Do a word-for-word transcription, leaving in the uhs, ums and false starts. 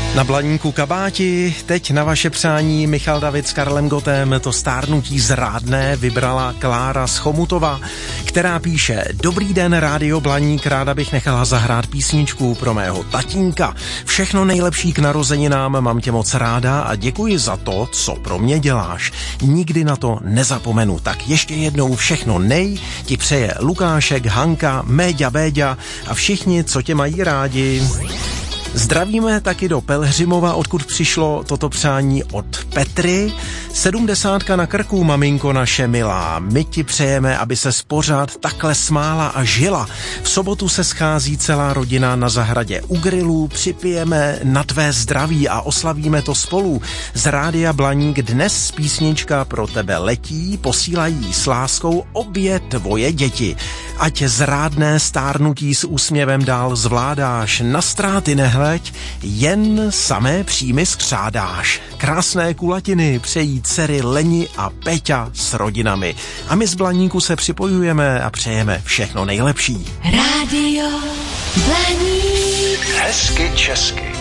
Na Blaníku kabáti, teď na vaše přání Michal David s Karlem Gottem, to stárnutí zrádné vybrala Klára z Chomutova, která píše: Dobrý den, Rádio Blaník, ráda bych nechala zahrát písničku pro mého tatínka. Všechno nejlepší k narozeninám, mám tě moc ráda a děkuji za to, co pro mě děláš. Nikdy na to nezapomenu. Tak ještě jednou všechno nej ti přeje Lukášek, Hanka, Méďa, Béďa a všichni, co tě mají rádi. Zdravíme taky do Pelhřimova, odkud přišlo toto přání od Petry. Sedmdesátka na krku, maminko naše milá. My ti přejeme, aby se pořád takhle smála a žila. V sobotu se schází celá rodina na zahradě u grilu, připijeme na tvé zdraví a oslavíme to spolu. Z Rádia Blaník dnes písnička pro tebe letí, posílají s láskou obě tvoje děti. Ať zrádné stárnutí s úsměvem dál zvládáš, na ztráty nehleď, jen samé příjmy skřádáš. Krásné kulatiny přejí dcery Leni a Peťa s rodinami. A my z Blaníku se připojujeme a přejeme všechno nejlepší. Rádio Blaník. Hezky česky.